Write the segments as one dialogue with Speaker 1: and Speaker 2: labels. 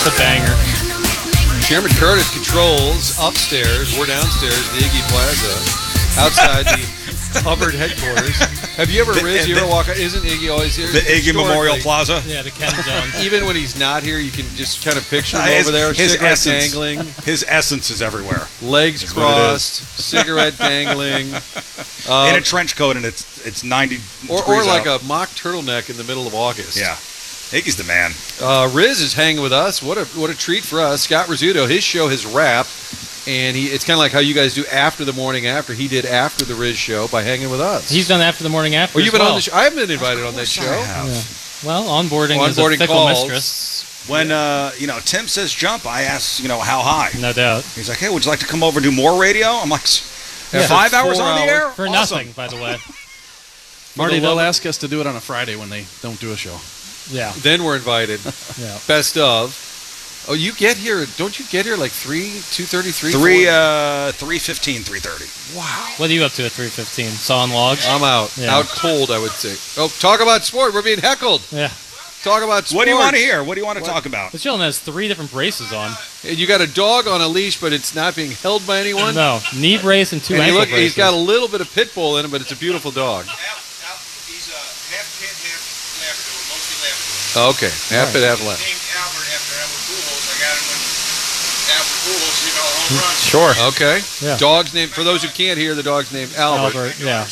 Speaker 1: The banger.
Speaker 2: Chairman Curtis controls upstairs. We're downstairs, the Iggy Plaza, outside the Hubbard headquarters. Have you ever, Riz, you ever walk out? Isn't Iggy always here?
Speaker 3: The Iggy Memorial Plaza?
Speaker 1: Yeah, the Ken Zone.
Speaker 2: Even when he's not here, you can just kind of picture him over there,
Speaker 3: his
Speaker 2: cigarette
Speaker 3: essence,
Speaker 2: dangling.
Speaker 3: His essence is everywhere.
Speaker 2: Legs crossed, cigarette dangling.
Speaker 3: In a trench coat, and it's 90 degrees
Speaker 2: Or like
Speaker 3: out.
Speaker 2: a mock turtleneck in the middle of August.
Speaker 3: Yeah. Iggy's the man.
Speaker 2: Riz is hanging with us. What a treat for us. Scott Rizzuto, his show has wrapped, and it's kind of like how you guys do after the morning after. He did after the Riz show by hanging with us.
Speaker 1: He's done after the morning after.
Speaker 2: Well, you've been
Speaker 1: as well.
Speaker 2: on the show. I haven't been invited on that show.
Speaker 1: Yeah. Well, onboarding is a
Speaker 2: Onboarding
Speaker 1: fickle
Speaker 2: calls.
Speaker 1: mistress.
Speaker 3: When Tim says jump, I ask how high.
Speaker 1: No doubt.
Speaker 3: He's like, hey, would you like to come over and do more radio? I'm like,
Speaker 2: Yeah.
Speaker 3: 5 hours
Speaker 2: 4
Speaker 3: on the air
Speaker 1: For
Speaker 3: Awesome.
Speaker 1: nothing, by the way.
Speaker 4: Marty, they'll ask us to do it on a Friday when they don't do a show.
Speaker 1: Yeah.
Speaker 2: Then we're invited.
Speaker 1: Yeah.
Speaker 2: Best of. Oh, you get here. Don't you get here like 2:33?
Speaker 3: 3:15, 3:30.
Speaker 2: Wow.
Speaker 1: What are you up to at 3:15? Sawing logs?
Speaker 2: I'm out.
Speaker 1: Yeah.
Speaker 2: Out cold, I would say. Oh, talk about sport. We're being heckled.
Speaker 1: Yeah.
Speaker 2: Talk about sports.
Speaker 3: What do you want to hear? What do you want to talk about?
Speaker 1: This gentleman has 3 different braces on.
Speaker 2: And you got a dog on a leash, but it's not being held by anyone?
Speaker 1: No. Knee brace and 2
Speaker 2: And
Speaker 1: ankle
Speaker 2: look,
Speaker 1: braces.
Speaker 2: he's got a little bit of pit bull in him, but it's a beautiful dog.
Speaker 3: He's a half pit, half Labrador, mostly Labrador.
Speaker 2: Okay. Half it, half left.
Speaker 3: Named Albert after Albert Pujols. I got him when Albert Pujols, home run.
Speaker 1: Sure.
Speaker 2: Okay.
Speaker 1: Yeah.
Speaker 2: Dog's name, for those who can't hear, the dog's named Albert.
Speaker 1: Yeah.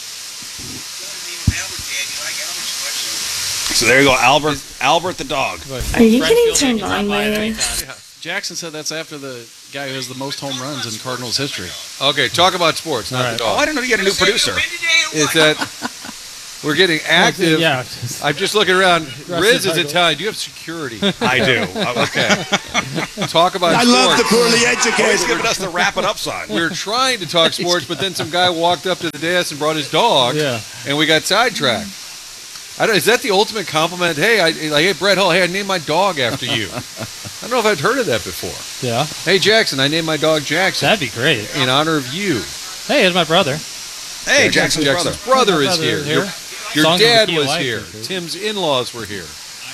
Speaker 3: So there you go, Albert the dog.
Speaker 5: Are you getting turned on by this?
Speaker 4: Jackson said that's after the guy who has the most home runs in Cardinals history.
Speaker 2: Okay, talk about sports, not the
Speaker 1: Right.
Speaker 3: Oh,
Speaker 2: dog.
Speaker 3: I didn't know you had a new producer.
Speaker 2: Is that we're getting active.
Speaker 1: Yeah.
Speaker 2: I'm just looking around. Riz is
Speaker 1: title.
Speaker 2: Italian. Do you have security?
Speaker 3: I do.
Speaker 2: Okay. Talk about
Speaker 6: I
Speaker 2: sports.
Speaker 6: love the poorly
Speaker 3: Always
Speaker 6: educated.
Speaker 3: giving us the wrap it up sign.
Speaker 2: We were trying to talk sports, but then some guy walked up to the desk and brought his dog,
Speaker 1: Yeah.
Speaker 2: and we got sidetracked. Is that the ultimate compliment? Hey, hey, Brett Hull, hey, I named my dog after you. I don't know if I'd heard of that before.
Speaker 1: Yeah.
Speaker 2: Hey, Jackson, I named my dog Jackson
Speaker 1: That'd be great.
Speaker 2: in honor of you.
Speaker 1: Hey, here's my brother.
Speaker 3: Hey, Jackson's brother.
Speaker 2: is here. Your
Speaker 1: Songs of the
Speaker 2: dad
Speaker 1: Key of
Speaker 2: was
Speaker 1: Life
Speaker 2: here.
Speaker 1: is here.
Speaker 2: Tim's in-laws were here.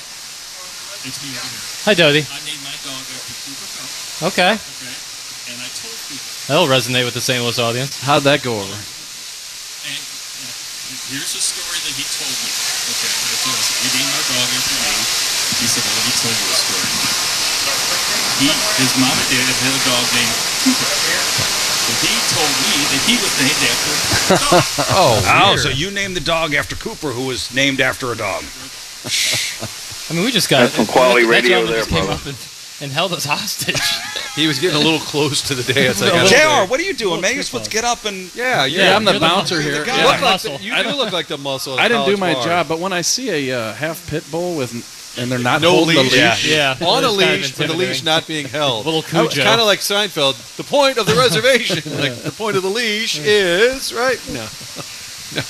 Speaker 1: Hi, Dodie.
Speaker 7: I named my dog after Cooper Cup,
Speaker 1: Okay.
Speaker 7: okay? And I told people,
Speaker 1: That'll resonate with the St. Louis audience.
Speaker 4: How'd that go over?
Speaker 7: and here's a story that he told me. Okay, I told him, you named our dog after me. He said, well, let me tell you a story. His mom and dad had a dog named Cooper. So he told me that he was named after a dog.
Speaker 3: Oh, so you named the dog after Cooper, who was named after a dog.
Speaker 1: I mean, we just got
Speaker 6: That's some quality
Speaker 1: that
Speaker 6: radio
Speaker 1: gentleman
Speaker 6: there,
Speaker 1: just came
Speaker 6: brother.
Speaker 1: up and held us hostage.
Speaker 2: He was getting a little close to the dance. I
Speaker 1: A
Speaker 2: gotta
Speaker 1: little
Speaker 2: say.
Speaker 3: JR, what are you doing, man? You're supposed to get up and...
Speaker 2: Yeah,
Speaker 1: Yeah,
Speaker 4: I'm the
Speaker 1: you're the
Speaker 4: bouncer
Speaker 1: muscle.
Speaker 4: here.
Speaker 3: You're the guy.
Speaker 2: You
Speaker 1: Yeah.
Speaker 2: look like
Speaker 1: Muscle.
Speaker 2: you do look like the muscle. At
Speaker 4: I didn't do
Speaker 2: college
Speaker 4: my
Speaker 2: bar.
Speaker 4: job, but when I see a half pit bull and they're not
Speaker 2: No
Speaker 4: holding
Speaker 2: leash.
Speaker 4: the leash,
Speaker 1: Yeah.
Speaker 2: On a
Speaker 1: It's kind of
Speaker 2: leash, with the leash
Speaker 1: intimidating.
Speaker 2: not being held.
Speaker 1: Little
Speaker 2: It's
Speaker 1: Cujo.
Speaker 2: kind of like Seinfeld. The point of the reservation, like the point of the leash is right. No, no.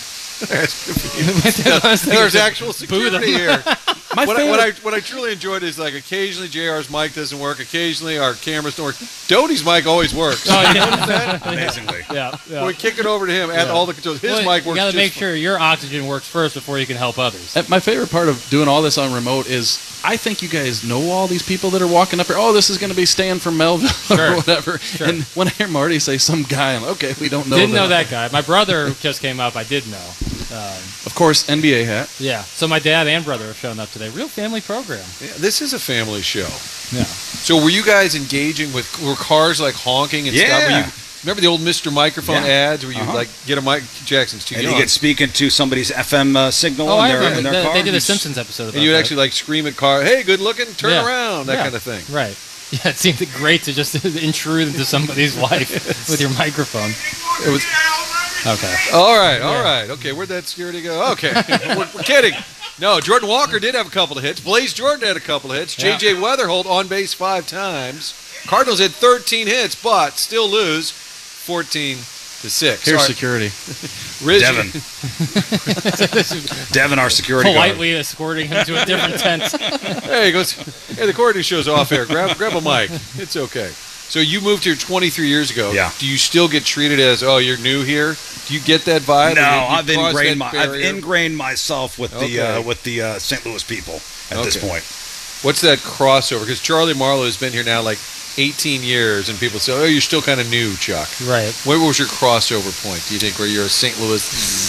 Speaker 2: There's actual security here.
Speaker 4: My favorite-
Speaker 2: What I truly enjoyed is like occasionally JR's mic doesn't work. Occasionally our cameras don't work. Doty's mic always works.
Speaker 1: Oh, yeah.
Speaker 3: Amazingly.
Speaker 1: Yeah. Yeah.
Speaker 2: We kick it over to him at all the controls. His
Speaker 1: Well,
Speaker 2: mic
Speaker 1: you
Speaker 2: works.
Speaker 1: got to
Speaker 2: just
Speaker 1: make
Speaker 2: fine.
Speaker 1: sure your oxygen works first before you can help others.
Speaker 4: My favorite part of doing all this on remote is I think you guys know all these people that are walking up here. Oh, this is going to be Stan from Melville
Speaker 1: Sure.
Speaker 4: or whatever.
Speaker 1: Sure.
Speaker 4: And when I hear Marty say some guy, I'm like, okay, we don't know
Speaker 1: Didn't know that guy. My brother who just came up. I did know.
Speaker 4: Of course, NBA hat.
Speaker 1: Yeah. So my dad and brother have shown up today. Real family program.
Speaker 2: Yeah, this is a family show.
Speaker 1: Yeah.
Speaker 2: So were you guys engaging were cars like honking and stuff? Were
Speaker 3: Yeah.
Speaker 2: you, remember the old Mr. Microphone
Speaker 3: Yeah.
Speaker 2: ads where you
Speaker 3: Uh-huh.
Speaker 2: like get a mic? Jackson's too
Speaker 3: And
Speaker 2: young.
Speaker 3: you get speaking to somebody's FM signal
Speaker 1: Oh,
Speaker 3: in
Speaker 1: I
Speaker 3: their,
Speaker 1: remember.
Speaker 3: in their car.
Speaker 1: They did
Speaker 3: You
Speaker 1: a Simpsons episode about
Speaker 2: and you would
Speaker 1: that.
Speaker 2: actually like scream at car, "Hey, good looking, turn
Speaker 1: Yeah.
Speaker 2: around," that
Speaker 1: Yeah.
Speaker 2: kind of thing.
Speaker 1: Right. Yeah, it seemed great to just intrude into somebody's life with your microphone.
Speaker 2: It was
Speaker 1: Okay.
Speaker 2: all right,
Speaker 1: Yeah.
Speaker 2: all right, okay. Where'd that security go? Okay, we're kidding. No, Jordan Walker did have a couple of hits. Blaze Jordan had a couple of hits.
Speaker 1: Yeah.
Speaker 2: J.J. Weatherholt on base 5 times. Cardinals had 13 hits, but still lose 14-6.
Speaker 4: Here's
Speaker 2: Sorry.
Speaker 4: security.
Speaker 2: Riz,
Speaker 3: Devin. Devin, our security guard.
Speaker 1: Politely escorting him to a different tent.
Speaker 2: Hey, he goes, hey, the coordinating show's off air. Grab a mic. It's okay. So you moved here 23 years ago.
Speaker 3: Yeah.
Speaker 2: Do you still get treated as, oh, you're new here? Do you get that vibe?
Speaker 3: No,
Speaker 2: Or you
Speaker 3: I've
Speaker 2: cross
Speaker 3: ingrained
Speaker 2: that
Speaker 3: I've
Speaker 2: barrier?
Speaker 3: ingrained myself with
Speaker 2: Okay.
Speaker 3: the St. Louis people at this
Speaker 2: Okay.
Speaker 3: point.
Speaker 2: What's that crossover? Because Charlie Marlowe has been here now like 18 years, and people say, "Oh, you're still kind of new, Chuck."
Speaker 1: Right.
Speaker 2: What was your crossover point? Do you think where you're a St. Louis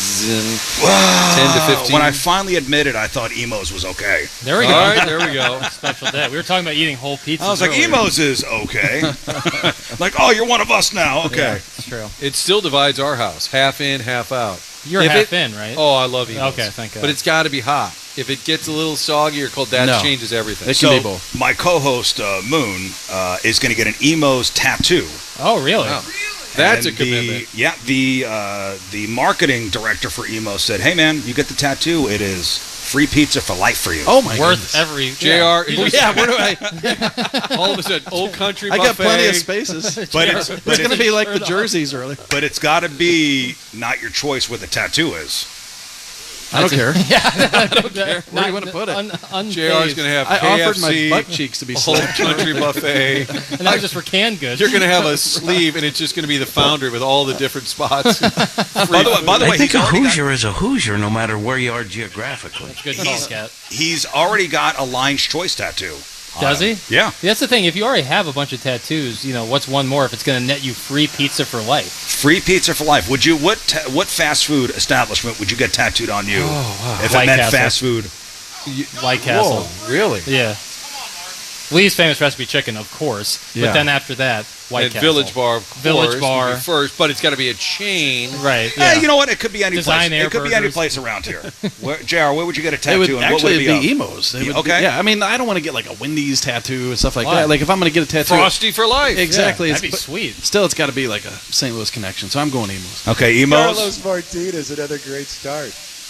Speaker 2: 10 to 15?
Speaker 6: When I finally admitted I thought Emos was okay.
Speaker 1: There we go.
Speaker 2: All right, there we go.
Speaker 1: Special day. We were talking about eating whole pizzas.
Speaker 6: I was like,
Speaker 1: earlier.
Speaker 6: Emos is okay. Like, oh, you're one of us now.
Speaker 1: Yeah,
Speaker 6: Okay.
Speaker 1: it's true.
Speaker 2: It still divides our house, half in, half out.
Speaker 1: You're
Speaker 2: If
Speaker 1: half
Speaker 2: it-
Speaker 1: in, right?
Speaker 2: Oh, I love emos.
Speaker 1: Okay, thank God.
Speaker 2: But it's got to be hot. If it gets a little soggy or cold, that
Speaker 4: No.
Speaker 2: changes everything.
Speaker 4: It can
Speaker 6: So
Speaker 4: be both.
Speaker 6: my co-host Moon is going to get an Emos tattoo.
Speaker 1: Oh, really?
Speaker 2: Wow. That's a
Speaker 6: And
Speaker 2: commitment.
Speaker 6: The marketing director for Emos said, "Hey man, you get the tattoo. It is free pizza for life for you."
Speaker 4: Oh my
Speaker 1: Worth
Speaker 4: goodness.
Speaker 1: every
Speaker 2: JR,
Speaker 4: Yeah, where do I?
Speaker 2: all of a sudden, Old Country
Speaker 4: I
Speaker 2: Buffet.
Speaker 4: got plenty of spaces.
Speaker 6: But
Speaker 4: It's going to be like the jerseys, really.
Speaker 6: But it's got to be not your choice what the tattoo is.
Speaker 4: I don't care.
Speaker 1: Where
Speaker 4: Where do you want to put it?
Speaker 2: JR's going to have
Speaker 4: I offered my
Speaker 2: KFC,
Speaker 4: butt cheeks to be
Speaker 2: Old
Speaker 4: slapped.
Speaker 2: Country Buffet.
Speaker 1: And that was just for canned goods.
Speaker 2: You're going to have a sleeve, and it's just going to be the founder with all the different spots.
Speaker 6: By the way,
Speaker 8: I think
Speaker 6: he's
Speaker 8: a
Speaker 6: already got-
Speaker 8: Hoosier is a Hoosier no matter where you are geographically.
Speaker 1: Good call, Cat.
Speaker 6: he's already got a Lion's Choice tattoo.
Speaker 1: Does he?
Speaker 6: Yeah.
Speaker 1: That's the thing. If you already have a bunch of tattoos, what's one more if it's going to net you free pizza for life?
Speaker 6: Free pizza for life. Would you what fast food establishment would you get tattooed on you if
Speaker 1: White
Speaker 6: it meant
Speaker 1: Castle.
Speaker 6: fast food?
Speaker 1: White Castle.
Speaker 2: Whoa, really?
Speaker 1: Yeah. Lee's famous recipe chicken, of course.
Speaker 4: Yeah.
Speaker 1: But then after that, White
Speaker 2: And
Speaker 1: Castle.
Speaker 2: Village Bar, of
Speaker 1: Village
Speaker 2: course,
Speaker 1: Bar.
Speaker 2: would be first, but it's got to be a chain.
Speaker 1: Right. Yeah.
Speaker 6: You know what? It could be any
Speaker 1: Design
Speaker 6: place.
Speaker 1: Air
Speaker 6: It could be any
Speaker 1: Burgers.
Speaker 6: place around here. JR, where would you get a
Speaker 4: It
Speaker 6: tattoo?
Speaker 4: would
Speaker 6: and what
Speaker 4: actually
Speaker 6: would it
Speaker 4: be
Speaker 6: be?
Speaker 4: emos. It would
Speaker 6: Okay.
Speaker 4: Be, yeah, I mean, I don't want to get like a Wendy's tattoo and stuff like
Speaker 1: Why?
Speaker 4: that. Like if I'm going to get a tattoo,
Speaker 2: Frosty for life.
Speaker 4: exactly.
Speaker 1: That'd be
Speaker 4: but
Speaker 1: sweet.
Speaker 4: Still, it's got to be like a St. Louis connection. So I'm going emos.
Speaker 6: Okay, emos.
Speaker 9: Carlos Martinez, another great start.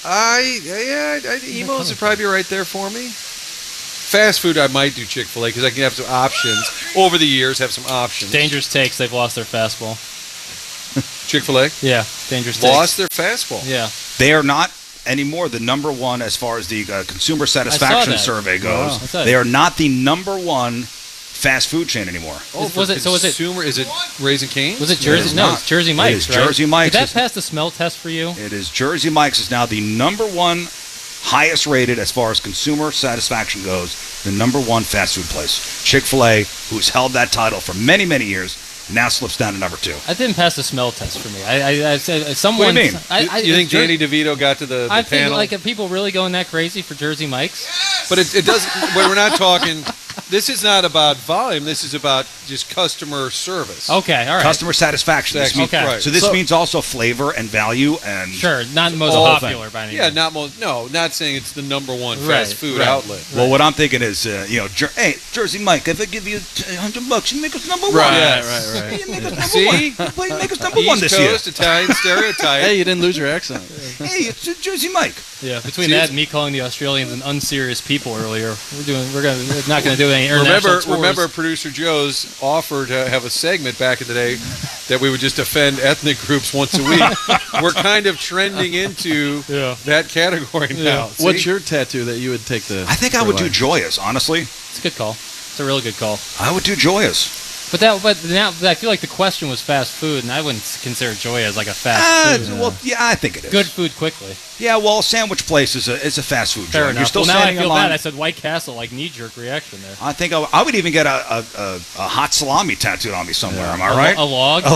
Speaker 2: Emos would probably be right there for me. Fast food, I might do Chick-fil-A because I can have some options. Over the years, have some options.
Speaker 1: Dangerous Takes, they've lost their fastball.
Speaker 2: Chick-fil-A
Speaker 1: Yeah, Dangerous
Speaker 2: lost
Speaker 1: Takes.
Speaker 2: their fastball.
Speaker 1: Yeah.
Speaker 6: They are not anymore the number one as far as the consumer satisfaction
Speaker 1: that.
Speaker 6: survey goes.
Speaker 1: I saw that.
Speaker 6: They are not the number one fast food chain anymore.
Speaker 1: Was it? So was it?
Speaker 2: Consumer, is it Raising Cane's?
Speaker 1: Was it Jersey?
Speaker 6: is
Speaker 1: No,
Speaker 6: not.
Speaker 1: it's Jersey
Speaker 6: It
Speaker 1: Mike's.
Speaker 6: is
Speaker 1: right?
Speaker 6: Jersey Mike's.
Speaker 1: Did that
Speaker 6: It's-
Speaker 1: pass the smell test for you?
Speaker 6: It is Jersey Mike's is now the number one highest rated as far as consumer satisfaction goes, the number one fast food place. Chick-fil-A, who's held that title for many, many years, now slips down to number two.
Speaker 1: I didn't pass the smell test for me. I said someone.
Speaker 6: What do you mean?
Speaker 2: You think Danny DeVito got to the
Speaker 1: I think
Speaker 2: panel?
Speaker 1: like are people really going that crazy for Jersey Mike's?
Speaker 2: But it doesn't. But we're not talking. This is not about volume. This is about just customer service.
Speaker 1: Okay, all right.
Speaker 6: Customer satisfaction. This means,
Speaker 1: Okay.
Speaker 2: Right.
Speaker 6: So this means also flavor and value and
Speaker 1: Sure, not the most
Speaker 2: All
Speaker 1: popular by any
Speaker 2: Yeah,
Speaker 1: means.
Speaker 2: not saying it's the number one
Speaker 1: Right,
Speaker 2: fast food
Speaker 1: right.
Speaker 2: outlet.
Speaker 6: Well, what I'm thinking is, hey, Jersey Mike, if I give you $100, you make us number one.
Speaker 2: Right,
Speaker 4: Yes.
Speaker 2: right.
Speaker 6: You make us number
Speaker 2: See?
Speaker 6: one. Why you make us number one
Speaker 2: East
Speaker 6: this year?
Speaker 2: Coast Italian stereotype.
Speaker 4: Hey, you didn't lose your accent.
Speaker 6: Hey, it's Jersey Mike.
Speaker 1: Yeah, between
Speaker 2: See,
Speaker 1: that and me calling the Australians an unserious people earlier, we're not going to do any international tours.
Speaker 2: Remember, producer Joe's offer to have a segment back in the day that we would just offend ethnic groups once a week. We're kind of trending into
Speaker 1: Yeah.
Speaker 2: that category now. See?
Speaker 4: What's your tattoo that you would take the?
Speaker 6: I think I would do Joyous, honestly.
Speaker 1: It's a good call. It's a really good call.
Speaker 6: I would do Joyous.
Speaker 1: But now I feel like the question was fast food, and I wouldn't consider Joy as like a fast food.
Speaker 6: Well, yeah, I think it is.
Speaker 1: Good food quickly.
Speaker 6: Yeah, well, sandwich place is a fast food
Speaker 1: Fair
Speaker 6: joint.
Speaker 1: enough.
Speaker 6: You're still
Speaker 1: Well, now I
Speaker 6: standing
Speaker 1: feel
Speaker 6: in line.
Speaker 1: bad. I said White Castle, like knee-jerk reaction there.
Speaker 6: I think I would even get a hot salami tattooed on me somewhere. Am I right?
Speaker 1: A log?
Speaker 6: Oh.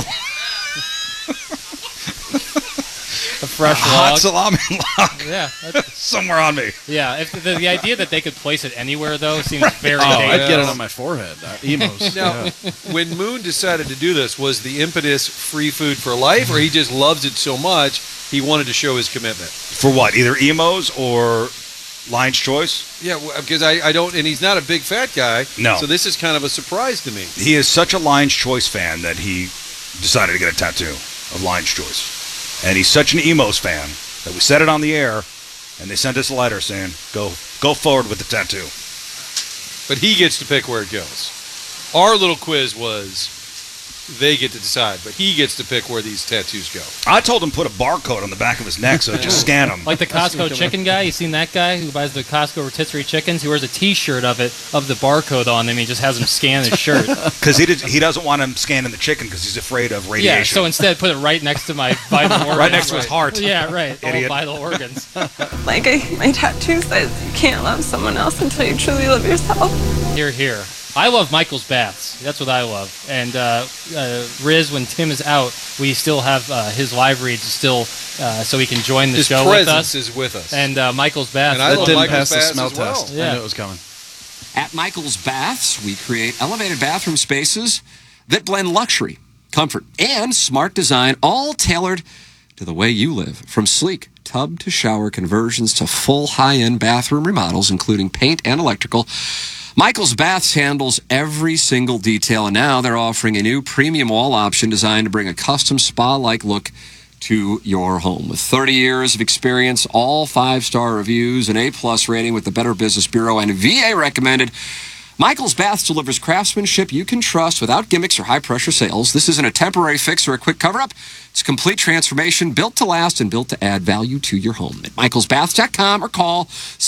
Speaker 1: A fresh
Speaker 6: hot
Speaker 1: log?
Speaker 6: salami log
Speaker 1: Yeah.
Speaker 6: somewhere on me.
Speaker 1: Yeah. If the idea that they could place it anywhere, though, seems very
Speaker 4: Oh,
Speaker 1: dangerous.
Speaker 4: I'd get it on my forehead. Emos.
Speaker 2: Now,
Speaker 4: Yeah.
Speaker 2: when Moon decided to do this, was the impetus free food for life, or he just loves it so much he wanted to show his commitment?
Speaker 6: For what? Either emos or Lion's Choice?
Speaker 2: Yeah, because I don't, and he's not a big fat guy.
Speaker 6: No.
Speaker 2: So this is kind of a surprise to me.
Speaker 6: He is such a Lion's Choice fan that he decided to get a tattoo of Lion's Choice. And he's such an emos fan that we said it on the air, and they sent us a letter saying, go forward with the tattoo.
Speaker 2: But he gets to pick where it goes. Our little quiz was they get to decide. But he gets to pick where these tattoos go.
Speaker 6: I told him put a barcode on the back of his neck so just scan him.
Speaker 1: Like the Costco chicken guy. You seen that guy who buys the Costco rotisserie chickens? He wears a T-shirt of the barcode on them. He just has him scan his shirt.
Speaker 6: Because he doesn't want him scanning the chicken because he's afraid of radiation.
Speaker 1: Yeah, so instead put it right next to my vital organs.
Speaker 6: Right next to his heart.
Speaker 1: Yeah, right. All
Speaker 6: Idiot.
Speaker 1: vital organs.
Speaker 5: Like, my tattoo says you can't love someone else until you truly love yourself.
Speaker 1: Here. I love Michael's Baths. That's what I love. And Riz, when Tim is out, we still have his live reads still, so he can join the
Speaker 2: His
Speaker 1: show with us.
Speaker 2: presence is with us.
Speaker 1: And Michael's Baths.
Speaker 2: And I
Speaker 4: That
Speaker 2: love
Speaker 4: didn't
Speaker 2: Michael's
Speaker 4: pass the
Speaker 2: Baths
Speaker 4: smell
Speaker 2: as well.
Speaker 4: test.
Speaker 1: Yeah.
Speaker 4: I knew it was coming.
Speaker 10: At Michael's Baths, we create elevated bathroom spaces that blend luxury, comfort, and smart design, all tailored to the way you live. From sleek tub-to-shower conversions to full high-end bathroom remodels, including paint and electrical, Michael's Baths handles every single detail, and now they're offering a new premium wall option designed to bring a custom spa-like look to your home. With 30 years of experience, all 5-star reviews, an A+ rating with the Better Business Bureau, and VA recommended, Michael's Baths delivers craftsmanship you can trust without gimmicks or high-pressure sales. This isn't a temporary fix or a quick cover-up. It's a complete transformation, built to last and built to add value to your home. At michaelsbaths.com or call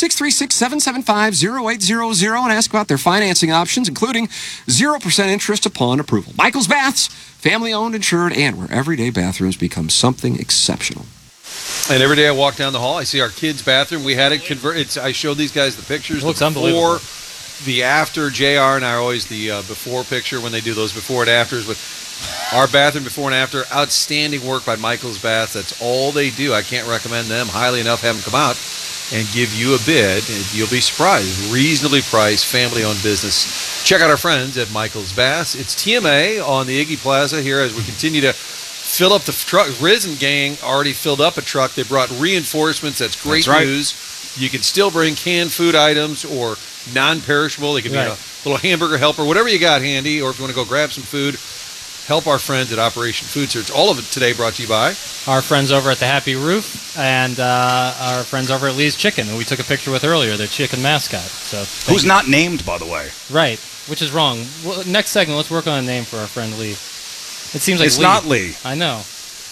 Speaker 10: 636-775-0800 and ask about their financing options, including 0% interest upon approval. Michael's Baths, family-owned, insured, and where everyday bathrooms become something exceptional.
Speaker 2: And every day I walk down the hall, I see our kids' bathroom. We had it converted. I showed these guys the pictures.
Speaker 1: It looks
Speaker 2: the
Speaker 1: unbelievable.
Speaker 2: before, the after. JR and I are always the before picture when they do those before and afters. But our bathroom before and after, outstanding work by Michael's Baths. That's all they do. I can't recommend them highly enough. Have them come out and give you a bid. You'll be surprised. Reasonably priced, family-owned business. Check out our friends at Michael's Baths. It's TMA on the Iggy Plaza here as we continue to fill up the truck. Riz and gang already filled up a truck. They brought reinforcements. That's great news. You can still bring canned food items or non-perishable. They could be a little hamburger helper, whatever you got handy, or if you want to go grab some food, help our friends at Operation Food Search. All of it today brought to you by
Speaker 1: our friends over at the Happy Roof and our friends over at Lee's Chicken, who we took a picture with earlier, their chicken mascot. So
Speaker 6: who's not named, by the way.
Speaker 1: Right, which is wrong. Well, next segment, let's work on a name for our friend Lee. It seems like
Speaker 6: it's
Speaker 1: Lee.
Speaker 6: not Lee.
Speaker 1: I know.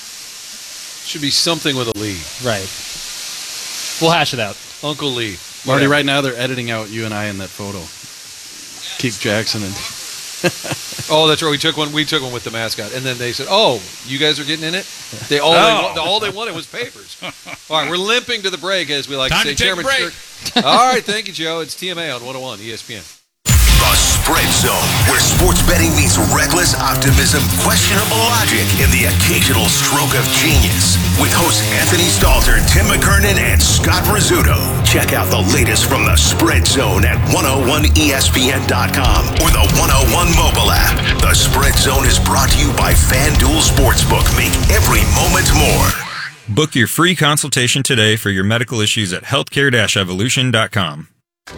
Speaker 2: Should be something with a Lee.
Speaker 1: Right. We'll hash it out.
Speaker 2: Uncle Lee.
Speaker 4: Marty, right now they're editing out you and I in that photo. Keith Jackson and
Speaker 2: Oh, that's right. We took one with the mascot, and then they said, "Oh, you guys are getting in it." All they wanted was papers. All right, we're limping to the break, as we like
Speaker 7: Time
Speaker 2: to say.
Speaker 7: to take a break.
Speaker 2: All right, thank you, Joe. It's TMA on 101 ESPN.
Speaker 11: The Spread Zone, where sports betting meets reckless optimism, questionable logic, and the occasional stroke of genius. With hosts Anthony Stalter, Tim McKernan, and Scott Rizzuto. Check out the latest from the Spread Zone at 101ESPN.com or the 101 mobile app. The Spread Zone is brought to you by FanDuel Sportsbook. Make every moment more.
Speaker 12: Book your free consultation today for your medical issues at healthcare-evolution.com.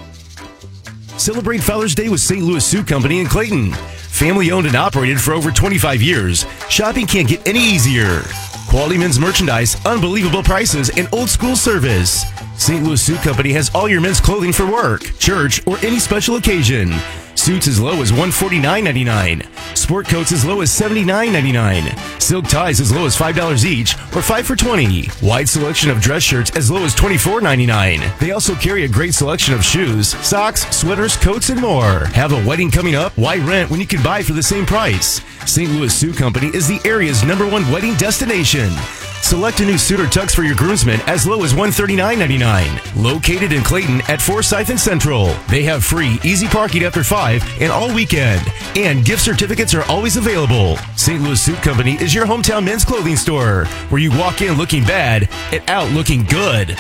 Speaker 13: Celebrate Father's Day with St. Louis Suit Company in Clayton. Family owned and operated for over 25 years, shopping can't get any easier. Quality men's merchandise, unbelievable prices, and old school service. St. Louis Suit Company has all your men's clothing for work, church, or any special occasion. Suits as low as $149.99. Sport coats as low as $79.99. Silk ties as low as $5 each, or 5 for $20. Wide selection of dress shirts as low as $24.99. They also carry a great selection of shoes, socks, sweaters, coats, and more. Have a wedding coming up? Why rent when you can buy for the same price? St. Louis Suit Company is the area's #1 wedding destination. Select a new suit or tux for your groomsmen as low as $139.99. Located in Clayton at Forsyth and Central. They have free, easy parking after 5 and all weekend. And gift certificates are always available. St. Louis Suit Company is your hometown men's clothing store, where you walk in looking bad and out looking good.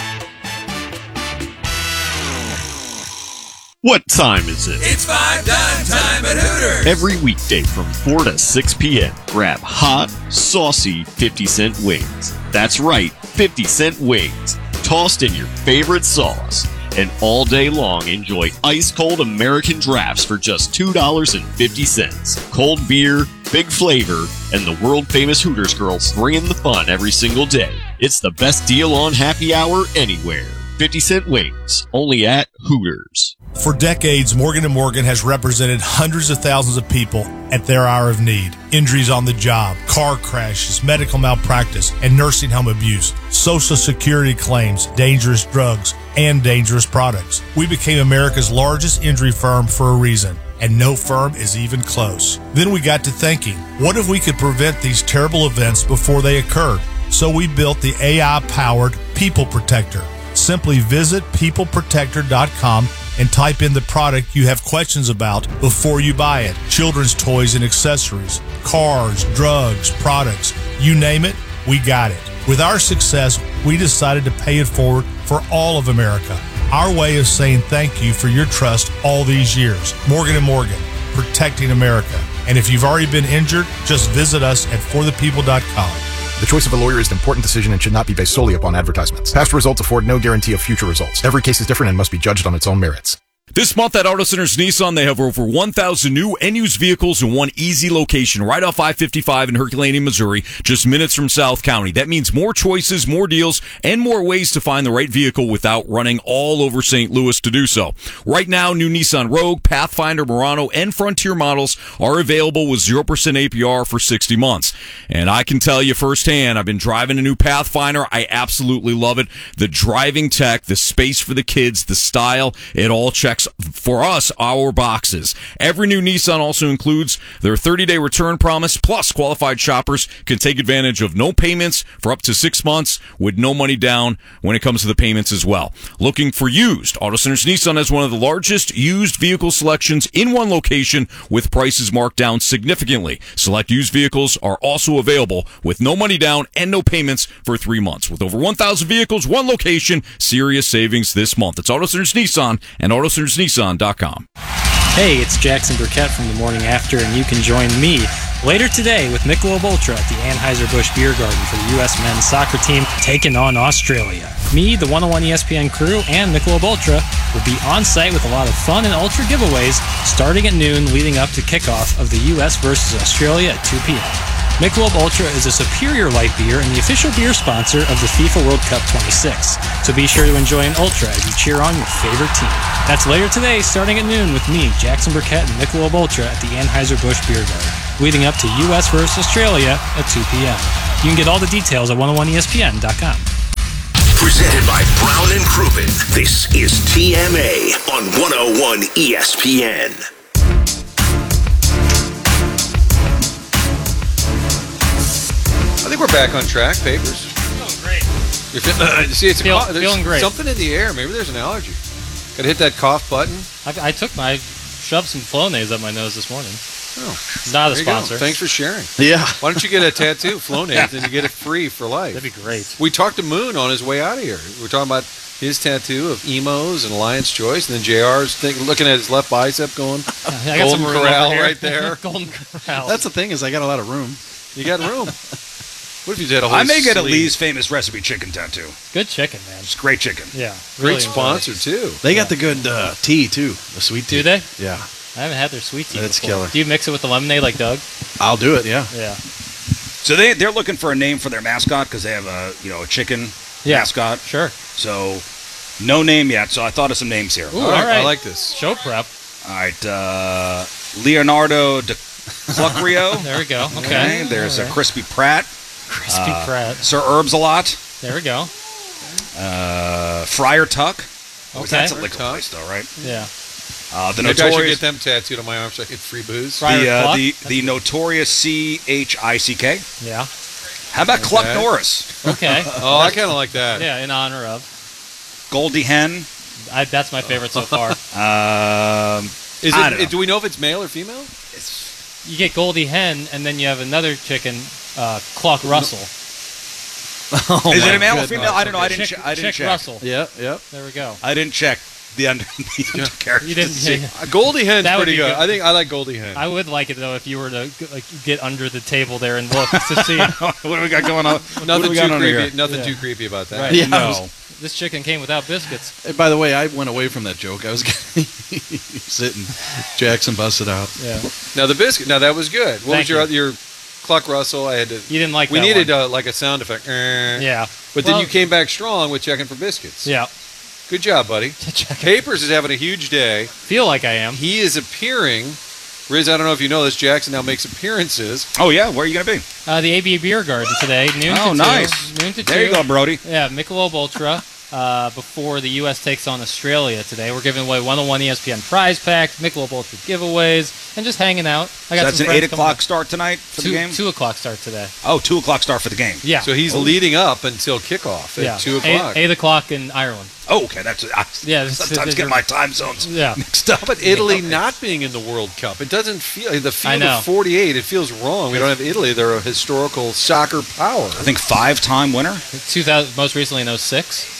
Speaker 14: What time is it?
Speaker 15: It's 5 time at Hooters.
Speaker 14: Every weekday from 4 to 6 p.m. Grab hot, saucy 50-cent wings. That's right, 50-cent wings. Tossed in your favorite sauce. And all day long, enjoy ice-cold American drafts for just $2.50. Cold beer, big flavor, and the world-famous Hooters girls bringing the fun every single day. It's the best deal on happy hour anywhere. 50-cent wings, only at Hooters.
Speaker 16: For decades, Morgan & Morgan has represented hundreds of thousands of people at their hour of need. Injuries on the job, car crashes, medical malpractice, and nursing home abuse, Social Security claims, dangerous drugs, and dangerous products. We became America's largest injury firm for a reason, and no firm is even close. Then we got to thinking, what if we could prevent these terrible events before they occurred? So we built the AI-powered People Protector. Simply visit peopleprotector.com and type in the product you have questions about before you buy it. Children's toys and accessories, cars, drugs, products, you name it, we got it. With our success, we decided to pay it forward for all of America. Our way of saying thank you for your trust all these years. Morgan & Morgan, protecting America. And if you've already been injured, just visit us at forthepeople.com.
Speaker 17: The choice of a lawyer is an important decision and should not be based solely upon advertisements. Past results afford no guarantee of future results. Every case is different and must be judged on its own merits.
Speaker 18: This month at Auto Centers Nissan, they have over 1,000 new and used vehicles in one easy location right off I-55 in Herculaneum, Missouri, just minutes from South County. That means more choices, more deals, and more ways to find the right vehicle without running all over St. Louis to do so. Right now, new Nissan Rogue, Pathfinder, Murano, and Frontier models are available with 0% APR for 60 months. And I can tell you firsthand, I've been driving a new Pathfinder. I absolutely love it. The driving tech, the space for the kids, the style, it all checks for us, our boxes. Every new Nissan also includes their 30-day return promise, plus qualified shoppers can take advantage of no payments for up to 6 months with no money down when it comes to the payments as well. Looking for used? Auto Centers Nissan has one of the largest used vehicle selections in one location with prices marked down significantly. Select used vehicles are also available with no money down and no payments for 3 months. With over 1,000 vehicles, one location, serious savings this month. It's Auto Centers Nissan and AutoCentersNissan.com.
Speaker 19: Hey, it's Jackson Burkett from The Morning After, and you can join me later today with Michelob Ultra at the Anheuser-Busch Beer Garden for the U.S. men's soccer team taking on Australia. Me, the 101 ESPN crew, and Michelob Ultra will be on site with a lot of fun and Ultra giveaways starting at noon leading up to kickoff of the U.S. versus Australia at 2 p.m. Michelob Ultra is a superior light beer and the official beer sponsor of the FIFA World Cup 26. So be sure to enjoy an Ultra as you cheer on your favorite team. That's later today, starting at noon with me, Jackson Burkett, and Michelob Ultra at the Anheuser-Busch Beer Garden, leading up to U.S. versus Australia at 2 p.m. You can get all the details at 101ESPN.com.
Speaker 11: Presented by Brown and Crouppen. This is TMA on 101 ESPN.
Speaker 2: I think we're back on track, Papers.
Speaker 1: Feeling great.
Speaker 2: You're see, it's
Speaker 1: feeling great.
Speaker 2: Something in the air. Maybe there's an allergy. Got to hit that cough button.
Speaker 1: I shoved some Flonase up my nose this morning.
Speaker 2: Oh,
Speaker 1: not a
Speaker 2: there you
Speaker 1: sponsor.
Speaker 2: go. Thanks for sharing.
Speaker 4: Yeah.
Speaker 2: Why don't you get a tattoo, Flonase, and you get it free for life?
Speaker 1: That'd be great.
Speaker 2: We talked to Moon on his way out of here. We were talking about his tattoo of emos and Alliance Choice, and then JR's looking at his left bicep going,
Speaker 1: I got
Speaker 2: Golden
Speaker 1: some room
Speaker 2: Corral
Speaker 1: over here.
Speaker 2: right there.
Speaker 1: Golden Corral.
Speaker 4: That's the thing is I got a lot of room.
Speaker 2: You got room. What if you did a whole
Speaker 6: I may get a
Speaker 2: sleeve?
Speaker 6: Lee's Famous Recipe chicken tattoo.
Speaker 1: Good chicken, man.
Speaker 6: It's great chicken.
Speaker 1: Yeah.
Speaker 2: Great
Speaker 1: really
Speaker 2: sponsor, too.
Speaker 4: They got the good tea, too. The sweet tea.
Speaker 1: Do they?
Speaker 4: Yeah.
Speaker 1: I haven't had their sweet tea
Speaker 4: That's
Speaker 1: before.
Speaker 4: killer.
Speaker 1: Do you mix it with the lemonade like Doug?
Speaker 4: I'll do it, yeah.
Speaker 1: Yeah.
Speaker 6: So they're looking for a name for their mascot because they have a chicken mascot.
Speaker 1: Sure.
Speaker 6: So no name yet. So I thought of some names here.
Speaker 1: Ooh, all right.
Speaker 2: I like this.
Speaker 1: Show prep.
Speaker 6: All right. Leonardo DiCaprio.
Speaker 1: There we go. Okay.
Speaker 6: There's
Speaker 1: All right.
Speaker 6: Crispy Pratt.
Speaker 1: Crispy Pratt.
Speaker 6: Sir Herbs-a-Lot.
Speaker 1: There we go.
Speaker 6: Friar Tuck.
Speaker 1: Okay.
Speaker 6: That's a liquor place, though, right?
Speaker 1: Yeah.
Speaker 6: The
Speaker 2: Maybe I should
Speaker 6: notorious.
Speaker 2: get them tattooed on my arm so I get free booze.
Speaker 6: The notorious CHICK.
Speaker 1: Yeah.
Speaker 6: How about Cluck
Speaker 2: Okay.
Speaker 6: Norris?
Speaker 1: Okay.
Speaker 2: Oh, I kind of like that.
Speaker 1: Yeah, in honor of.
Speaker 6: Goldie Hen.
Speaker 1: That's my favorite so far.
Speaker 2: Is
Speaker 6: I don't know.
Speaker 2: it? Do we know if it's male or female?
Speaker 1: You get Goldie Hen, and then you have another chicken, Clark Russell.
Speaker 4: Oh,
Speaker 6: Is it
Speaker 4: my
Speaker 6: a male or
Speaker 4: goodness.
Speaker 6: female? I don't know. I didn't
Speaker 1: Chick
Speaker 6: check.
Speaker 1: Russell.
Speaker 4: Yeah, yep.
Speaker 1: There we go.
Speaker 6: I didn't check the undercarriage.
Speaker 1: You didn't.
Speaker 6: to see.
Speaker 2: Goldie Hen's
Speaker 1: That would
Speaker 2: pretty
Speaker 1: be
Speaker 2: good.
Speaker 1: good.
Speaker 2: I think I like Goldie Hen.
Speaker 1: I would like it though if you were to get under the table there and look to see.
Speaker 6: What do we got going on? What do
Speaker 2: Nothing
Speaker 6: we
Speaker 2: too
Speaker 6: got under
Speaker 2: creepy.
Speaker 6: here?
Speaker 2: Nothing
Speaker 1: Yeah.
Speaker 2: too creepy about that.
Speaker 1: Right.
Speaker 4: Yeah,
Speaker 6: No.
Speaker 1: This chicken came without biscuits.
Speaker 4: Hey, by the way, I went away from that joke. I was getting sitting. Jackson busted out.
Speaker 1: Yeah.
Speaker 2: Now the biscuit. Now that was good. What
Speaker 1: Thank
Speaker 2: was your Cluck Russell? I had to.
Speaker 1: You didn't like
Speaker 2: We
Speaker 1: that
Speaker 2: needed
Speaker 1: one.
Speaker 2: like a sound effect.
Speaker 1: Yeah.
Speaker 2: But then
Speaker 1: Well-
Speaker 2: you came back strong with checking for biscuits.
Speaker 1: Yeah.
Speaker 2: Good job, buddy. Capers is having a huge day.
Speaker 1: Feel like I am.
Speaker 2: He is appearing. Riz, I don't know if you know this. Jackson now makes appearances.
Speaker 6: Oh, yeah? Where are you going to be?
Speaker 1: The AB Beer Garden today, noon to 2.
Speaker 6: Nice.
Speaker 1: Noon to
Speaker 6: There
Speaker 1: 2.
Speaker 6: you go, Brody.
Speaker 1: Yeah, Michelob Ultra. Before the U.S. takes on Australia today, we're giving away 101 ESPN prize pack, Michelob Ultra giveaways, and just hanging out.
Speaker 6: So that's an 8 o'clock start tonight for the game?
Speaker 1: 2 o'clock start today.
Speaker 6: Oh, 2 o'clock start for the game.
Speaker 1: Yeah.
Speaker 2: So he's leading up until kickoff at 2 o'clock.
Speaker 1: 8 o'clock in Ireland.
Speaker 6: Oh, okay. That's sometimes get my time zones mixed up.
Speaker 2: But Italy not being in the World Cup, it doesn't feel the field of 48. It feels wrong. We don't have Italy. They're a historical soccer power.
Speaker 6: I think 5-time winner.
Speaker 1: 2000, most recently in 06.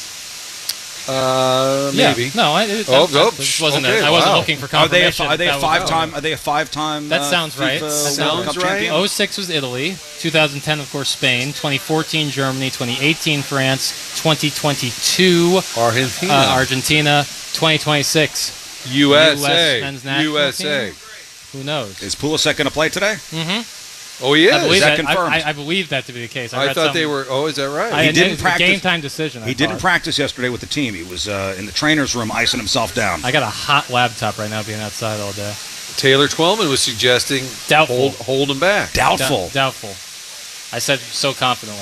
Speaker 2: Maybe.
Speaker 1: Yeah. No, I wasn't.
Speaker 2: Okay,
Speaker 1: I wasn't looking for confirmation.
Speaker 6: Are they a 5-time? Are they a 5-time?
Speaker 1: That sounds right.
Speaker 6: FIFA
Speaker 1: Sounds
Speaker 6: Cup
Speaker 1: right.
Speaker 6: champion?
Speaker 1: 06 was Italy. 2010, of course, Spain. 2014, Germany. 2018, France. 2022, Argentina. 2026,
Speaker 2: USA.
Speaker 1: Men's national
Speaker 2: USA.
Speaker 1: team. Who knows?
Speaker 6: Is Pulisic going to play today?
Speaker 1: Mm-hmm.
Speaker 2: Oh, he is.
Speaker 1: Is
Speaker 6: that confirmed?
Speaker 1: I believe that to be the case.
Speaker 2: I thought they were. Oh, is that right?
Speaker 6: He didn't practice.
Speaker 1: Game time decision.
Speaker 6: He didn't practice yesterday with the team. He was in the trainer's room icing himself down.
Speaker 1: I got a hot laptop right now, being outside all day.
Speaker 2: Taylor Twellman was suggesting
Speaker 1: doubtful.
Speaker 2: Hold him back.
Speaker 6: Doubtful.
Speaker 1: Doubtful. I said so confidently.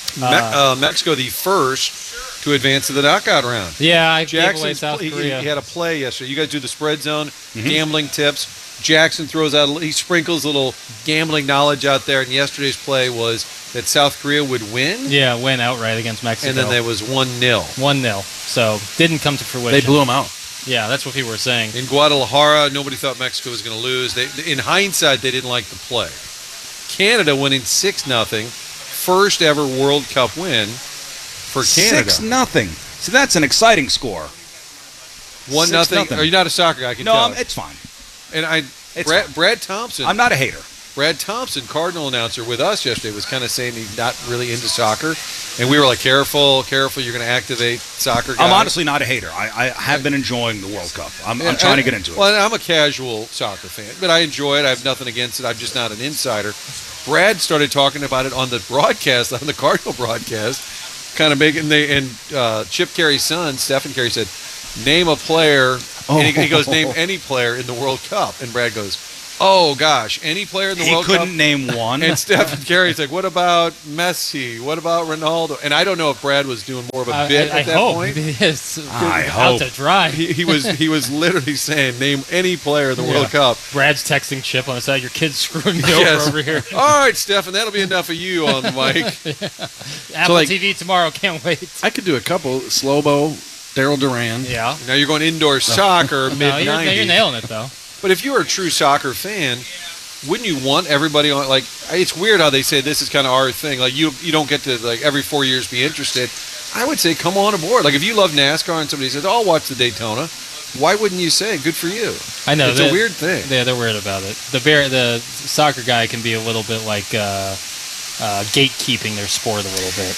Speaker 2: Mexico, the first to advance to the knockout round.
Speaker 1: Yeah, I gave away
Speaker 2: Jackson's
Speaker 1: South Korea.
Speaker 2: He had a play yesterday. You guys do the spread zone, gambling tips. Jackson throws out, he sprinkles a little gambling knowledge out there, and yesterday's play was that South Korea would win.
Speaker 1: Yeah, win outright against Mexico.
Speaker 2: And then there was 1-0.
Speaker 1: 1-0. So, didn't come to fruition.
Speaker 4: They blew them out.
Speaker 1: Yeah, that's what people were saying.
Speaker 2: In Guadalajara, nobody thought Mexico was going to lose. In hindsight, they didn't like the play. Canada winning 6-0, first ever World Cup win for Canada.
Speaker 6: 6-0. So that's an exciting score.
Speaker 2: 1-0. Are you not a soccer guy? I can tell.
Speaker 6: No, it's fine.
Speaker 2: And Brad Thompson.
Speaker 6: I'm not a hater.
Speaker 2: Brad Thompson, Cardinal announcer with us yesterday, was kind of saying he's not really into soccer. And we were like, careful, you're going to activate soccer guys.
Speaker 6: I'm honestly not a hater. I have been enjoying the World Cup. I'm trying to get into it.
Speaker 2: Well, I'm a casual soccer fan, but I enjoy it. I have nothing against it. I'm just not an insider. Brad started talking about it on the broadcast, on the Cardinal broadcast, kind of making Chip Carey's son, Stephen Carey, said, name a player. And he goes, name any player in the World Cup. And Brad goes, oh, gosh, any player in the World Cup?
Speaker 6: He couldn't name one.
Speaker 2: And Stephen Carey's like, what about Messi? What about Ronaldo? And I don't know if Brad was doing more of a bit at that point.
Speaker 1: I hope. Out to dry.
Speaker 2: He was literally saying, name any player in the World Cup.
Speaker 1: Brad's texting Chip on the side, your kid's screwing me over here.
Speaker 2: All right, Stephen, that'll be enough of you on the mic.
Speaker 1: Apple TV tomorrow, can't wait.
Speaker 4: I could do a couple. Slobo, Daryl Duran.
Speaker 1: Yeah.
Speaker 2: Now you're going indoor soccer, mid-90s.
Speaker 1: No, you're nailing it, though.
Speaker 2: But if you're a true soccer fan, wouldn't you want everybody on? Like, it's weird how they say this is kind of our thing. Like, you don't get to, like, every 4 years be interested. I would say come on aboard. Like, if you love NASCAR and somebody says, oh, I'll watch the Daytona, why wouldn't you say good for you?
Speaker 1: I know.
Speaker 2: It's a weird thing.
Speaker 1: Yeah, they're weird about it. The soccer guy can be a little bit like gatekeeping their sport a little bit.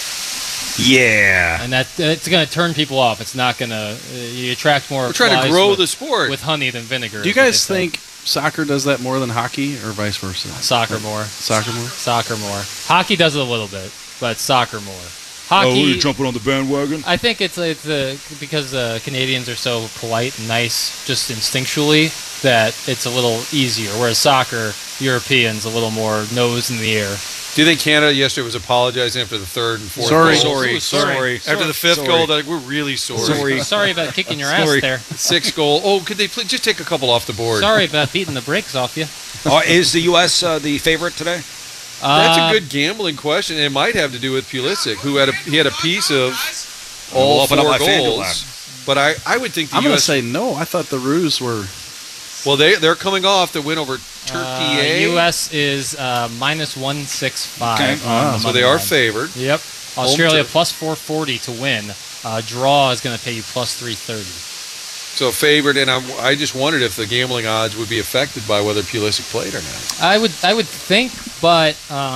Speaker 6: Yeah.
Speaker 1: And it's going to turn people off. It's not going to you attract more.
Speaker 2: We're trying to grow the sport
Speaker 1: with honey than vinegar.
Speaker 4: Do you guys think soccer does that more than hockey, or vice versa?
Speaker 1: Soccer more.
Speaker 4: Soccer more.
Speaker 1: Soccer more. Hockey does it a little bit, but soccer more. Hockey.
Speaker 6: Oh, you're jumping on the bandwagon?
Speaker 1: I think it's because Canadians are so polite and nice, just instinctually, that it's a little easier. Whereas soccer, Europeans a little more nose in the air.
Speaker 2: Do you think Canada yesterday was apologizing after the third and fourth goal? Sorry. After the fifth goal, they're like, we're really sorry.
Speaker 1: Sorry about kicking your ass there.
Speaker 2: Sixth goal. Oh, could they please just take a couple off the board?
Speaker 1: Sorry about beating the brakes off you.
Speaker 6: Is the U.S. The favorite today?
Speaker 2: That's a good gambling question. It might have to do with Pulisic, who had a piece of all four goals. But I would think the
Speaker 4: I'm going to
Speaker 2: U.S.
Speaker 4: say no. I thought the Roos were.
Speaker 2: Well, they're coming off the win over Turkey.
Speaker 1: U.S. is minus 165.
Speaker 2: Okay. So they are favored.
Speaker 1: Yep. Australia plus 440 to win. Draw is going to pay you plus 330.
Speaker 2: So favored, and I just wondered if the gambling odds would be affected by whether Pulisic played or not.
Speaker 1: I would think, but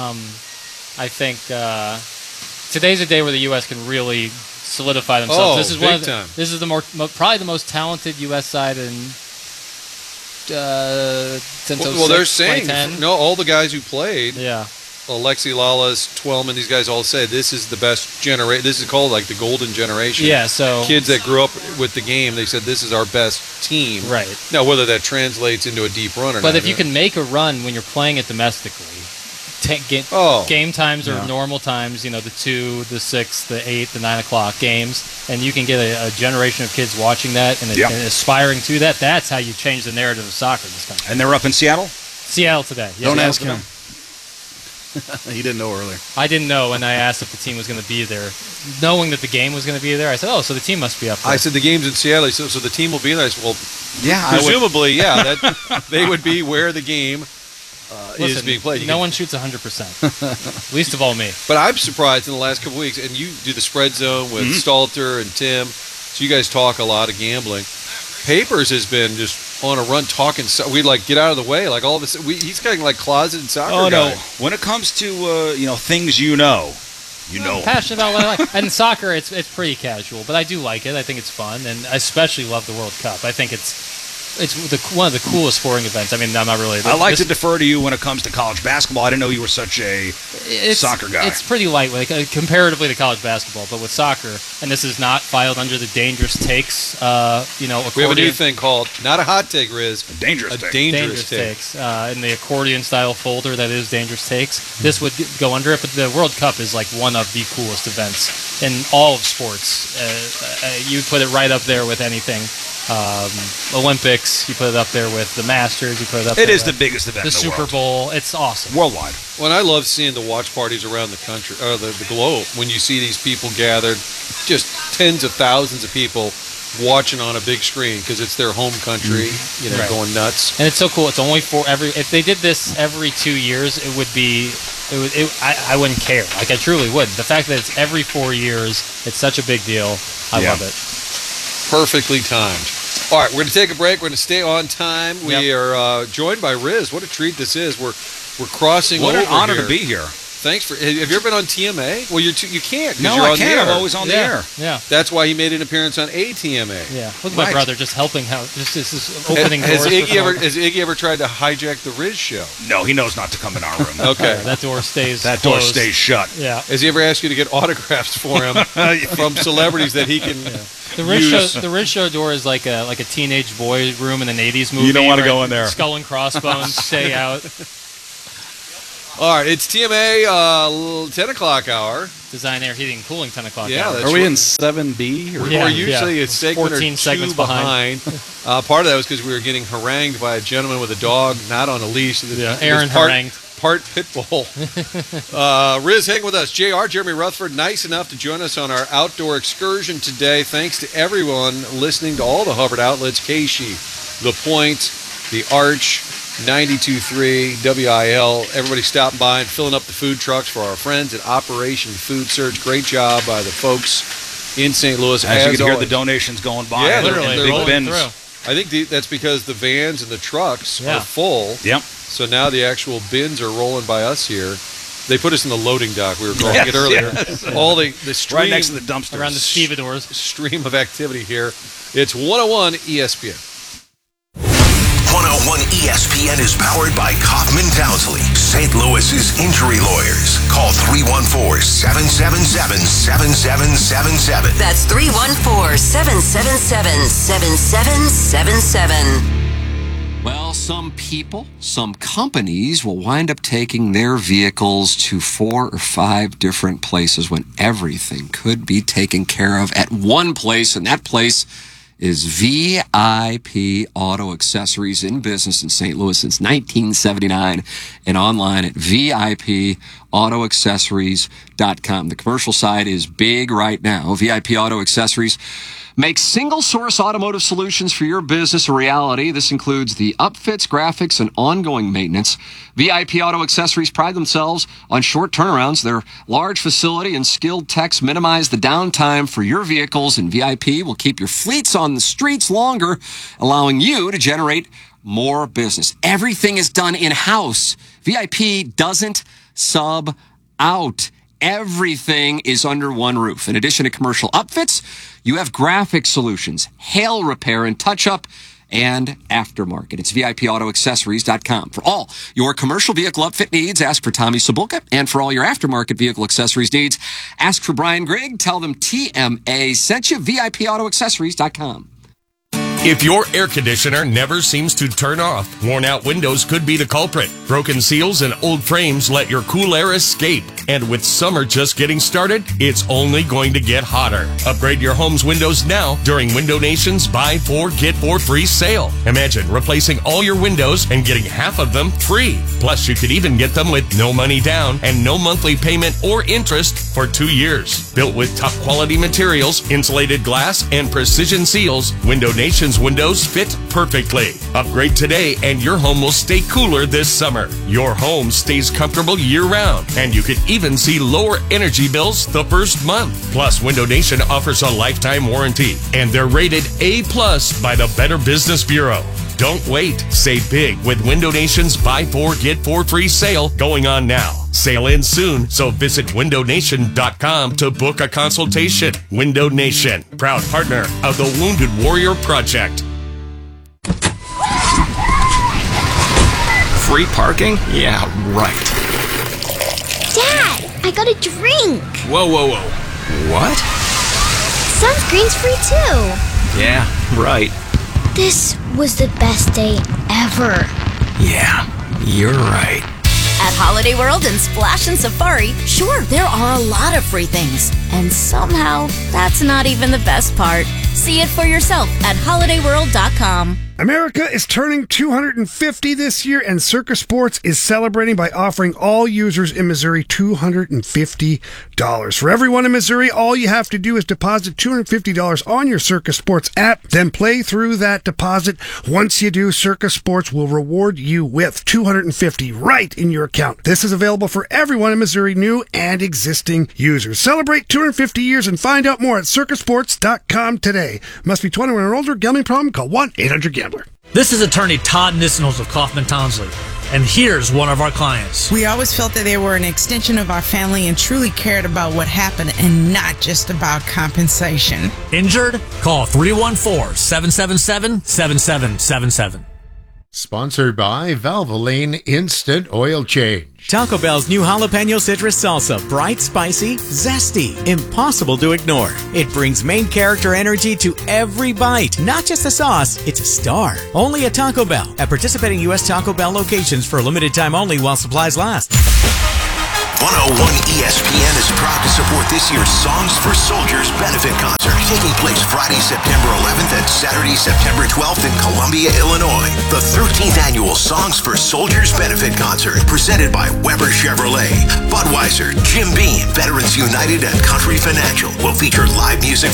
Speaker 1: I think today's a day where the U.S. can really solidify themselves. This is This is probably the most talented U.S. side in. Since
Speaker 2: they're saying
Speaker 1: 2010.
Speaker 2: no. All the guys who played, Alexi Lalas, Twellman, these guys all say this is the best generation. This is called like the golden generation.
Speaker 1: Yeah, so
Speaker 2: kids that grew up with the game, they said this is our best team.
Speaker 1: Right.
Speaker 2: Now, whether that translates into a deep run or not.
Speaker 1: But if you can make a run when you're playing it domestically, game times are normal times, the 2, the 6, the 8, the 9 o'clock games, and you can get a generation of kids watching that and aspiring to that. That's how you change the narrative of soccer in this country.
Speaker 6: And they're up in Seattle?
Speaker 1: Seattle today.
Speaker 4: Don't ask him. He didn't know earlier.
Speaker 1: I didn't know when I asked if the team was going to be there. Knowing that the game was going to be there, I said, oh, so the team must be up there.
Speaker 2: I said, the game's in Seattle. He said, so the team will be there. I said, well,
Speaker 6: yeah,
Speaker 2: presumably, that they would be where the game is being played.
Speaker 1: No one shoots 100%, least of all me.
Speaker 2: But I'm surprised in the last couple of weeks, and you do the spread zone with Stalter and Tim, so you guys talk a lot of gambling. Papers has been just on a run talking. We get out of the way. Like all of this, he's kind of like closeted soccer guy.
Speaker 6: No. When it comes to things you know.
Speaker 1: I'm passionate about what I like. And soccer, it's pretty casual, but I do like it. I think it's fun, and I especially love the World Cup. I think it's one of the coolest sporting events. I mean, I'm not really.
Speaker 6: I like to defer to you when it comes to college basketball. I didn't know you were such a soccer guy.
Speaker 1: It's pretty lightweight comparatively to college basketball, but with soccer, and this is not filed under the dangerous takes. Accordion.
Speaker 2: We have a new thing called not a hot take, Riz.
Speaker 6: A dangerous take.
Speaker 1: Dangerous takes in the accordion style folder that is dangerous takes. This would go under it, but the World Cup is like one of the coolest events in all of sports. You put it right up there with anything. Olympics, you put it up there with the Masters, you put it up there.
Speaker 6: It is the biggest event
Speaker 1: in the
Speaker 6: world.
Speaker 1: Super Bowl. It's awesome.
Speaker 6: Worldwide.
Speaker 2: Well, and I love seeing the watch parties around the country, or the globe, when you see these people gathered, just tens of thousands of people watching on a big screen because it's their home country, going nuts.
Speaker 1: And it's so cool. It's only if they did this every 2 years, it would be. I wouldn't care. I truly wouldn't. The fact that it's every 4 years, it's such a big deal. I love it.
Speaker 2: Perfectly timed. All right, we're going to take a break. We're going to stay on time. We are joined by Riz. What a treat this is. We're crossing over.
Speaker 6: What an honor
Speaker 2: here.
Speaker 6: to be here.
Speaker 2: Thanks for. Have you ever been on TMA? Well, you can't.
Speaker 6: No,
Speaker 2: you're
Speaker 6: I
Speaker 2: on
Speaker 6: can't.
Speaker 2: The air.
Speaker 6: I'm always on the air.
Speaker 1: Yeah.
Speaker 2: That's why he made an appearance on ATMA.
Speaker 1: Yeah. Look at my brother just helping out. This is opening doors.
Speaker 2: Has Iggy ever tried to hijack the Riz show?
Speaker 6: No, he knows not to come in our room.
Speaker 2: Okay.
Speaker 1: That door stays.
Speaker 6: That
Speaker 1: closed.
Speaker 6: door stays shut.
Speaker 1: Yeah.
Speaker 2: Has he ever asked you to get autographs for him from celebrities that he can? Yeah.
Speaker 1: The Riz show door is like a teenage boy room in an '80s movie.
Speaker 4: You don't want to go in there.
Speaker 1: Skull and crossbones, stay out.
Speaker 2: All right, it's TMA 10 o'clock hour.
Speaker 1: Design, Air, Heating, and Cooling 10 o'clock hour.
Speaker 2: That's
Speaker 4: Are we in 7B?
Speaker 2: We're usually a segment
Speaker 1: 14
Speaker 2: or
Speaker 1: segments
Speaker 2: two behind. Part of that was because we were getting harangued by a gentleman with a dog, not on a leash.
Speaker 1: Aaron harangued.
Speaker 2: Part pit bull. Riz, hang with us. JR, Jeremy Rutherford, nice enough to join us on our outdoor excursion today. Thanks to everyone listening to all the Hubbard outlets, Keishi, The Point, The Arch, 92.3 WIL. Everybody stopping by and filling up the food trucks for our friends at Operation Food Search. Great job by the folks in St. Louis.
Speaker 6: As you can hear the donations going by.
Speaker 2: Yeah,
Speaker 1: literally.
Speaker 6: Big
Speaker 1: rolling
Speaker 6: bins.
Speaker 1: through.
Speaker 2: I think that's because the vans and the trucks are full.
Speaker 6: Yep.
Speaker 2: So now the actual bins are rolling by us here. They put us in the loading dock. We were calling it earlier.
Speaker 6: Yes.
Speaker 2: All the stream
Speaker 6: right next to the dumpster.
Speaker 1: Around the stevedores.
Speaker 2: Stream of activity here. It's 101 ESPN.
Speaker 11: 101 ESPN is powered by Kaufman Townsley, St. Louis's injury lawyers. Call 314-777-7777.
Speaker 20: That's 314-777-7777.
Speaker 10: Well, some people, some companies will wind up taking their vehicles to 4 or 5 different places when everything could be taken care of at one place, and that place is VIP Auto Accessories, in business in St. Louis since 1979 and online at VIPAutoaccessories.com. The commercial side is big right now. VIP Auto Accessories makes single-source automotive solutions for your business a reality. This includes the upfits, graphics, and ongoing maintenance. VIP Auto Accessories pride themselves on short turnarounds. Their large facility and skilled techs minimize the downtime for your vehicles, and VIP will keep your fleets on the streets longer, allowing you to generate more business. Everything is done in-house. VIP doesn't sub out. Everything is under one roof. In addition to commercial upfits, you have graphic solutions, hail repair and touch-up, and aftermarket. It's VIPAutoAccessories.com. For all your commercial vehicle upfit needs, ask for Tommy Sabulka. And for all your aftermarket vehicle accessories needs, ask for Brian Grigg. Tell them TMA sent you. VIPAutoAccessories.com.
Speaker 20: If your air conditioner never seems to turn off, worn-out windows could be the culprit. Broken seals and old frames let your cool air escape. And with summer just getting started, it's only going to get hotter. Upgrade your home's windows now during Window Nation's Buy 4, Get 4 free sale. Imagine replacing all your windows and getting half of them free. Plus, you could even get them with no money down and no monthly payment or interest for 2 years. Built with top-quality materials, insulated glass, and precision seals, Window Nation's windows fit perfectly. Upgrade today and your home will stay cooler this summer. Your home stays comfortable year-round, and you could even see lower energy bills the first month. Plus, Window Nation offers a lifetime warranty, and they're rated A+ by the Better Business Bureau. Don't wait. Save big with Window Nation's Buy 4, Get 4 free sale going on now. Sale ends soon, so visit windownation.com to book a consultation. Window Nation, proud partner of the Wounded Warrior Project.
Speaker 21: Free parking? Yeah, right.
Speaker 22: Dad, I got a drink.
Speaker 21: Whoa, whoa, whoa. What?
Speaker 22: Sunscreen's free too.
Speaker 21: Yeah, right.
Speaker 22: This was the best day ever.
Speaker 21: Yeah, you're right.
Speaker 23: At Holiday World and Splash and Safari, sure, there are a lot of free things. And somehow, that's not even the best part. See it for yourself at holidayworld.com.
Speaker 24: America is turning 250 this year, and Circus Sports is celebrating by offering all users in Missouri $250. For everyone in Missouri, all you have to do is deposit $250 on your Circus Sports app, then play through that deposit. Once you do, Circus Sports will reward you with $250 right in your account. This is available for everyone in Missouri, new and existing users. Celebrate 250 years and find out more at circusports.com today. Must be 21 or older. Gambling problem? Call 1-800-GAMBLER.
Speaker 25: This is attorney Todd Nissenholz of Kaufman Townsley, and here's one of our clients.
Speaker 26: We always felt that they were an extension of our family and truly cared about what happened and not just about compensation.
Speaker 25: Injured? Call 314-777-7777.
Speaker 27: Sponsored by Valvoline Instant Oil Change.
Speaker 28: Taco Bell's new jalapeno citrus salsa. Bright, spicy, zesty, impossible to ignore. It brings main character energy to every bite. Not just a sauce, it's a star. Only at Taco Bell. At participating U.S. Taco Bell locations for a limited time only while supplies last.
Speaker 11: 101 ESPN is proud to support this year's Songs for Soldiers benefit concert, taking place Friday, September 11th and Saturday, September 12th in Columbia, Illinois. The 13th annual Songs for Soldiers benefit concert, presented by Weber Chevrolet, Budweiser, Jim Beam, Veterans United, and Country Financial, will feature live music